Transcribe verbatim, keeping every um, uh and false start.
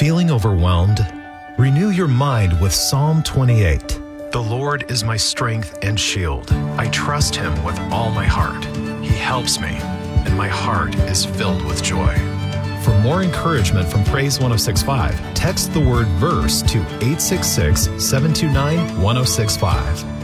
Feeling overwhelmed? Renew your mind with Psalm twenty-eight. The Lord is my strength and shield. I trust him with all my heart. He helps me, and my heart is filled with joy. For more encouragement from Praise one oh six point five, text the word VERSE to eight six six, seven two nine, one oh six five.